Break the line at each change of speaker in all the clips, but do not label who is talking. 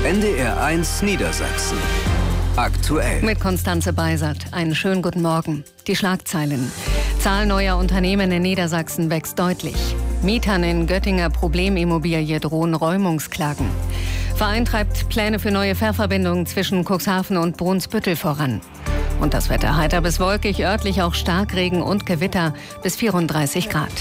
NDR1 Niedersachsen. Aktuell.
Mit Konstanze Beisert. Einen schönen guten Morgen. Die Schlagzeilen. Zahl neuer Unternehmen in Niedersachsen wächst deutlich. Mietern in Göttinger Problemimmobilie drohen Räumungsklagen. Verein treibt Pläne für neue Fährverbindungen zwischen Cuxhaven und Brunsbüttel voran. Und das Wetter heiter bis wolkig, örtlich auch Starkregen und Gewitter bis 34 Grad.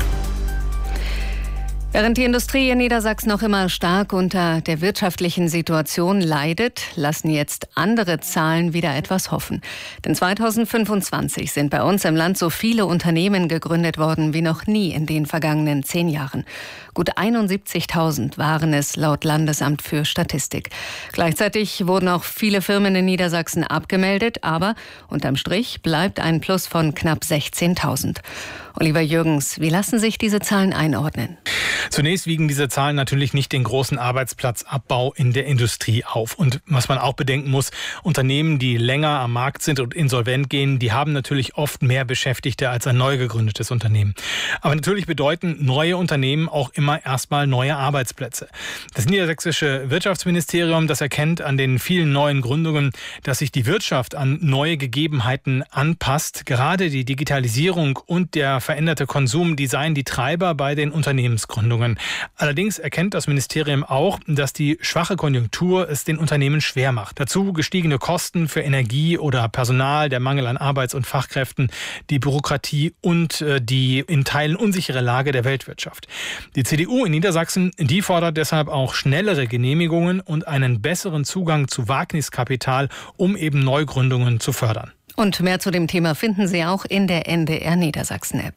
Während die Industrie in Niedersachsen noch immer stark unter der wirtschaftlichen Situation leidet, lassen jetzt andere Zahlen wieder etwas hoffen. Denn 2025 sind bei uns im Land so viele Unternehmen gegründet worden wie noch nie in den vergangenen 10 Jahren. Gut 71.000 waren es laut Landesamt für Statistik. Gleichzeitig wurden auch viele Firmen in Niedersachsen abgemeldet, aber unterm Strich bleibt ein Plus von knapp 16.000. Oliver Jürgens, wie lassen sich diese Zahlen einordnen?
Zunächst wiegen diese Zahlen natürlich nicht den großen Arbeitsplatzabbau in der Industrie auf. Und was man auch bedenken muss, Unternehmen, die länger am Markt sind und insolvent gehen, die haben natürlich oft mehr Beschäftigte als ein neu gegründetes Unternehmen. Aber natürlich bedeuten neue Unternehmen auch immer erstmal neue Arbeitsplätze. Das niedersächsische Wirtschaftsministerium, das erkennt an den vielen neuen Gründungen, dass sich die Wirtschaft an neue Gegebenheiten anpasst. Gerade die Digitalisierung und der veränderte Konsum, die seien die Treiber bei den Unternehmensgründungen. Allerdings erkennt das Ministerium auch, dass die schwache Konjunktur es den Unternehmen schwer macht. Dazu gestiegene Kosten für Energie oder Personal, der Mangel an Arbeits- und Fachkräften, die Bürokratie und die in Teilen unsichere Lage der Weltwirtschaft. Die CDU in Niedersachsen, die fordert deshalb auch schnellere Genehmigungen und einen besseren Zugang zu Wagniskapital, um eben Neugründungen zu fördern.
Und mehr zu dem Thema finden Sie auch in der NDR Niedersachsen-App.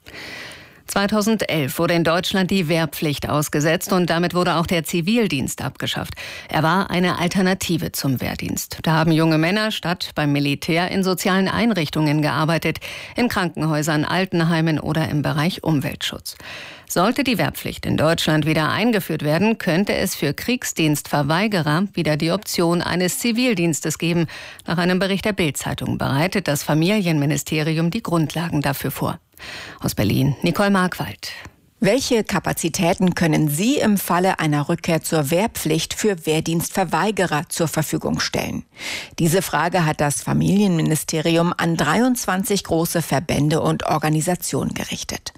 2011 wurde in Deutschland die Wehrpflicht ausgesetzt und damit wurde auch der Zivildienst abgeschafft. Er war eine Alternative zum Wehrdienst. Da haben junge Männer statt beim Militär in sozialen Einrichtungen gearbeitet, in Krankenhäusern, Altenheimen oder im Bereich Umweltschutz. Sollte die Wehrpflicht in Deutschland wieder eingeführt werden, könnte es für Kriegsdienstverweigerer wieder die Option eines Zivildienstes geben. Nach einem Bericht der Bild-Zeitung bereitet das Familienministerium die Grundlagen dafür vor. Aus Berlin, Nicole Markwald.
Welche Kapazitäten können Sie im Falle einer Rückkehr zur Wehrpflicht für Wehrdienstverweigerer zur Verfügung stellen? Diese Frage hat das Familienministerium an 23 große Verbände und Organisationen gerichtet.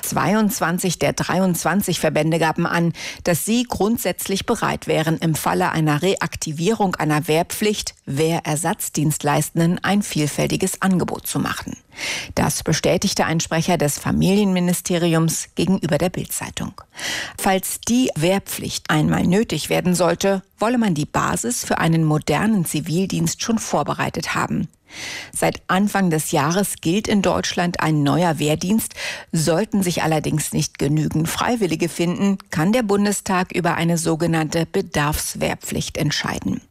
22 der 23 Verbände gaben an, dass sie grundsätzlich bereit wären, im Falle einer Reaktivierung einer Wehrpflicht Wehrersatzdienstleistenden ein vielfältiges Angebot zu machen. Das bestätigte ein Sprecher des Familienministeriums gegenüber der Bild-Zeitung. Falls die Wehrpflicht einmal nötig werden sollte, wolle man die Basis für einen modernen Zivildienst schon vorbereitet haben. Seit Anfang des Jahres gilt in Deutschland ein neuer Wehrdienst. Sollten sich allerdings nicht genügend Freiwillige finden, kann der Bundestag über eine sogenannte Bedarfswehrpflicht entscheiden.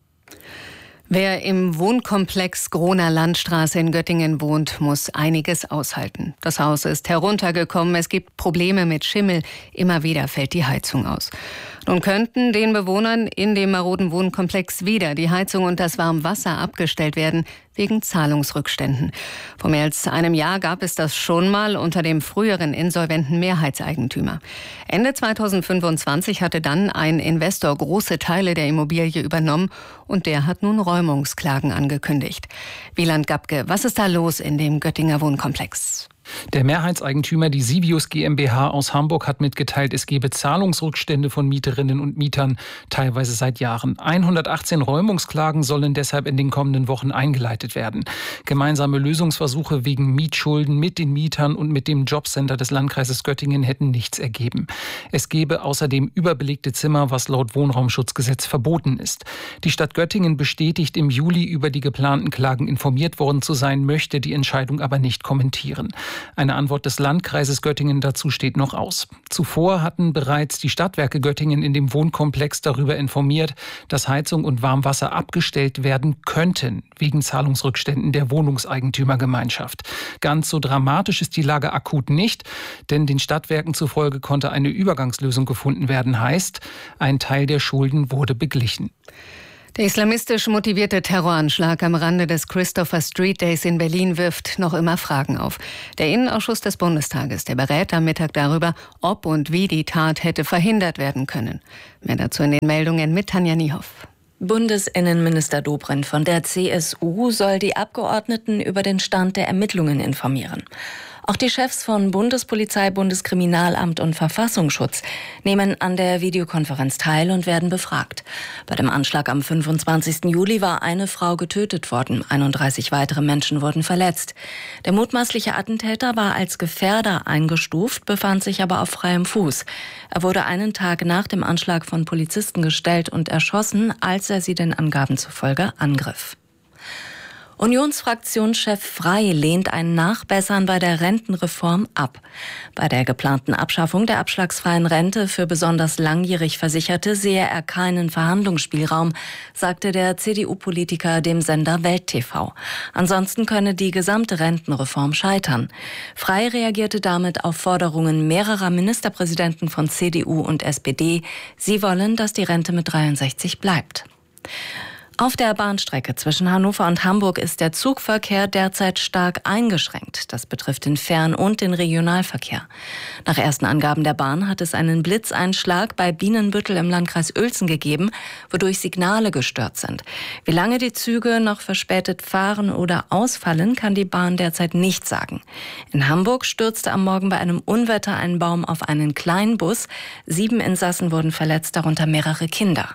Wer im Wohnkomplex Groner Landstraße in Göttingen wohnt, muss einiges aushalten. Das Haus ist heruntergekommen, es gibt Probleme mit Schimmel, immer wieder fällt die Heizung aus. Nun könnten den Bewohnern in dem maroden Wohnkomplex wieder die Heizung und das Warmwasser abgestellt werden, wegen Zahlungsrückständen. Vor mehr als einem Jahr gab es das schon mal unter dem früheren insolventen Mehrheitseigentümer. Ende 2025 hatte dann ein Investor große Teile der Immobilie übernommen und der hat nun Räumungsklagen angekündigt. Wieland Gabke, was ist da los in dem Göttinger Wohnkomplex?
Der Mehrheitseigentümer, die Sivius GmbH aus Hamburg, hat mitgeteilt, es gebe Zahlungsrückstände von Mieterinnen und Mietern, teilweise seit Jahren. 118 Räumungsklagen sollen deshalb in den kommenden Wochen eingeleitet werden. Gemeinsame Lösungsversuche wegen Mietschulden mit den Mietern und mit dem Jobcenter des Landkreises Göttingen hätten nichts ergeben. Es gebe außerdem überbelegte Zimmer, was laut Wohnraumschutzgesetz verboten ist. Die Stadt Göttingen bestätigt, im Juli über die geplanten Klagen informiert worden zu sein, möchte die Entscheidung aber nicht kommentieren. Eine Antwort des Landkreises Göttingen dazu steht noch aus. Zuvor hatten bereits die Stadtwerke Göttingen in dem Wohnkomplex darüber informiert, dass Heizung und Warmwasser abgestellt werden könnten, wegen Zahlungsrückständen der Wohnungseigentümergemeinschaft. Ganz so dramatisch ist die Lage akut nicht, denn den Stadtwerken zufolge konnte eine Übergangslösung gefunden werden, heißt, ein Teil der Schulden wurde beglichen.
Der islamistisch motivierte Terroranschlag am Rande des Christopher Street Days in Berlin wirft noch immer Fragen auf. Der Innenausschuss des Bundestages, der berät am Mittag darüber, ob und wie die Tat hätte verhindert werden können. Mehr dazu in den Meldungen mit Tanja Niehoff.
Bundesinnenminister Dobrindt von der CSU soll die Abgeordneten über den Stand der Ermittlungen informieren. Auch die Chefs von Bundespolizei, Bundeskriminalamt und Verfassungsschutz nehmen an der Videokonferenz teil und werden befragt. Bei dem Anschlag am 25. Juli war eine Frau getötet worden, 31 weitere Menschen wurden verletzt. Der mutmaßliche Attentäter war als Gefährder eingestuft, befand sich aber auf freiem Fuß. Er wurde einen Tag nach dem Anschlag von Polizisten gestellt und erschossen, als er sie den Angaben zufolge angriff. Unionsfraktionschef Frey lehnt ein Nachbessern bei der Rentenreform ab. Bei der geplanten Abschaffung der abschlagsfreien Rente für besonders langjährig Versicherte sehe er keinen Verhandlungsspielraum, sagte der CDU-Politiker dem Sender Welt TV. Ansonsten könne die gesamte Rentenreform scheitern. Frey reagierte damit auf Forderungen mehrerer Ministerpräsidenten von CDU und SPD. Sie wollen, dass die Rente mit 63 bleibt. Auf der Bahnstrecke zwischen Hannover und Hamburg ist der Zugverkehr derzeit stark eingeschränkt. Das betrifft den Fern- und den Regionalverkehr. Nach ersten Angaben der Bahn hat es einen Blitzeinschlag bei Bienenbüttel im Landkreis Uelzen gegeben, wodurch Signale gestört sind. Wie lange die Züge noch verspätet fahren oder ausfallen, kann die Bahn derzeit nicht sagen. In Hamburg stürzte am Morgen bei einem Unwetter ein Baum auf einen kleinen Bus. 7 Insassen wurden verletzt, darunter mehrere Kinder.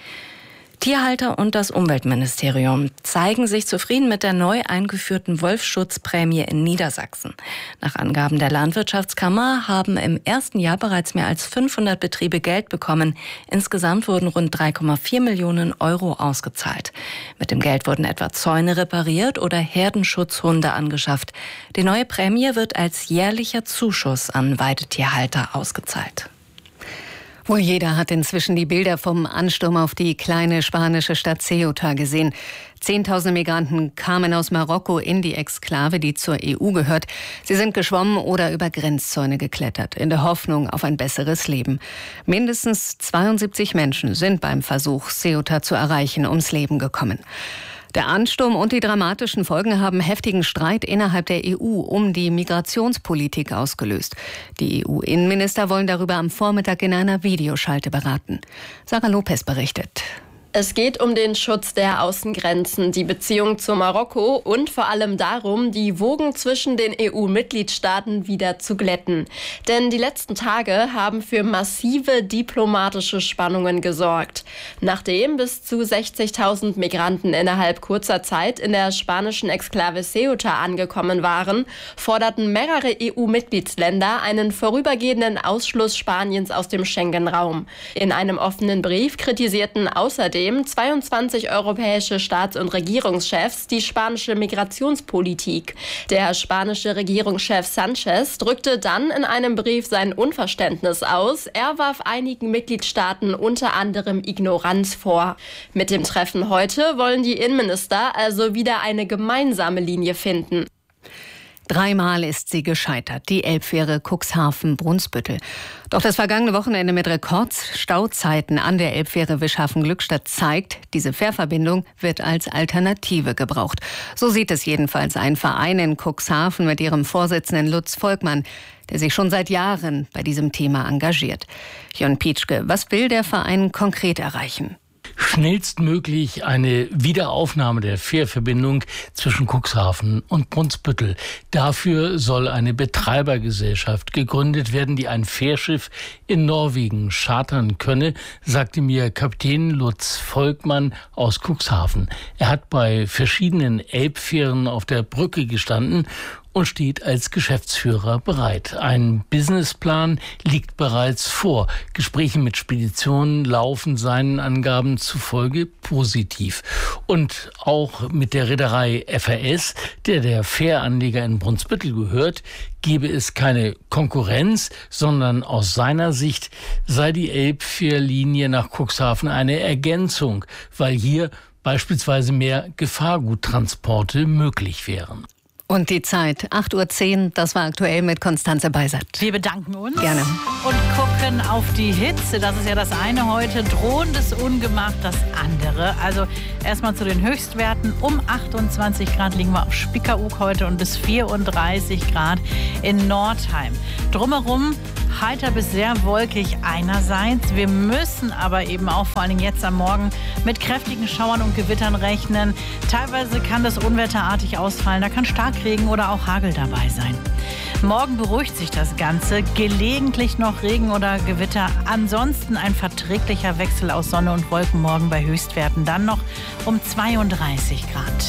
Tierhalter und das Umweltministerium zeigen sich zufrieden mit der neu eingeführten Wolfsschutzprämie in Niedersachsen. Nach Angaben der Landwirtschaftskammer haben im ersten Jahr bereits mehr als 500 Betriebe Geld bekommen. Insgesamt wurden rund 3,4 Millionen Euro ausgezahlt. Mit dem Geld wurden etwa Zäune repariert oder Herdenschutzhunde angeschafft. Die neue Prämie wird als jährlicher Zuschuss an Weidetierhalter ausgezahlt.
Wohl jeder hat inzwischen die Bilder vom Ansturm auf die kleine spanische Stadt Ceuta gesehen. 10.000 Migranten kamen aus Marokko in die Exklave, die zur EU gehört. Sie sind geschwommen oder über Grenzzäune geklettert, in der Hoffnung auf ein besseres Leben. Mindestens 72 Menschen sind beim Versuch, Ceuta zu erreichen, ums Leben gekommen. Der Ansturm und die dramatischen Folgen haben heftigen Streit innerhalb der EU um die Migrationspolitik ausgelöst. Die EU-Innenminister wollen darüber am Vormittag in einer Videoschalte beraten. Sarah Lopez berichtet.
Es geht um den Schutz der Außengrenzen, die Beziehung zu Marokko und vor allem darum, die Wogen zwischen den EU-Mitgliedstaaten wieder zu glätten. Denn die letzten Tage haben für massive diplomatische Spannungen gesorgt. Nachdem bis zu 60.000 Migranten innerhalb kurzer Zeit in der spanischen Exklave Ceuta angekommen waren, forderten mehrere EU-Mitgliedsländer einen vorübergehenden Ausschluss Spaniens aus dem Schengen-Raum. In einem offenen Brief kritisierten außerdem 22 europäische Staats- und Regierungschefs die spanische Migrationspolitik. Der spanische Regierungschef Sanchez drückte dann in einem Brief sein Unverständnis aus. Er warf einigen Mitgliedstaaten unter anderem Ignoranz vor. Mit dem Treffen heute wollen die Innenminister also wieder eine gemeinsame Linie finden.
3-mal ist sie gescheitert, die Elbfähre Cuxhaven-Brunsbüttel. Doch das vergangene Wochenende mit Rekordstauzeiten an der Elbfähre Wischhafen-Glückstadt zeigt, diese Fährverbindung wird als Alternative gebraucht. So sieht es jedenfalls ein Verein in Cuxhaven mit ihrem Vorsitzenden Lutz Volkmann, der sich schon seit Jahren bei diesem Thema engagiert. Jon Pietschke, was will der Verein konkret erreichen?
Schnellstmöglich eine Wiederaufnahme der Fährverbindung zwischen Cuxhaven und Brunsbüttel. Dafür soll eine Betreibergesellschaft gegründet werden, die ein Fährschiff in Norwegen chartern könne, sagte mir Kapitän Lutz Volkmann aus Cuxhaven. Er hat bei verschiedenen Elbfähren auf der Brücke gestanden und steht als Geschäftsführer bereit. Ein Businessplan liegt bereits vor. Gespräche mit Speditionen laufen seinen Angaben zufolge positiv. Und auch mit der Reederei FAS, der Fähranleger in Brunsbüttel gehört, gebe es keine Konkurrenz, sondern aus seiner Sicht sei die Elbfährlinie nach Cuxhaven eine Ergänzung, weil hier beispielsweise mehr Gefahrguttransporte möglich wären.
Und die Zeit, 8:10 Uhr, das war aktuell mit Konstanze Beisert.
Wir bedanken uns.
Gerne.
Und gucken auf die Hitze. Das ist ja das eine heute. Drohendes Ungemach das andere. Also erstmal zu den Höchstwerten. Um 28 Grad liegen wir auf Spiekeroog heute und bis 34 Grad in Nordheim. Drumherum heiter bis sehr wolkig einerseits. Wir müssen aber eben auch vor allen Dingen jetzt am Morgen mit kräftigen Schauern und Gewittern rechnen. Teilweise kann das unwetterartig ausfallen. Da kann Starkregen oder auch Hagel dabei sein. Morgen beruhigt sich das Ganze. Gelegentlich noch Regen oder Gewitter. Ansonsten ein verträglicher Wechsel aus Sonne und Wolken morgen bei Höchstwerten. Dann noch um 32 Grad.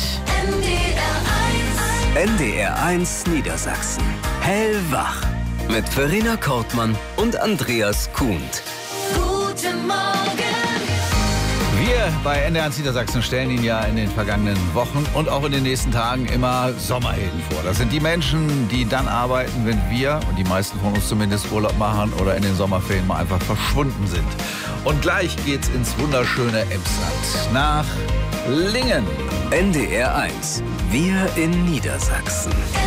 NDR 1 Niedersachsen. Hellwach. Mit Verena Kortmann und Andreas Kuhnt.
Guten Morgen! Wir bei NDR 1 Niedersachsen stellen Ihnen ja in den vergangenen Wochen und auch in den nächsten Tagen immer Sommerhelden vor. Das sind die Menschen, die dann arbeiten, wenn wir, und die meisten von uns zumindest, Urlaub machen oder in den Sommerferien mal einfach verschwunden sind. Und gleich geht's ins wunderschöne Emsland, nach Lingen.
NDR 1. Wir in Niedersachsen.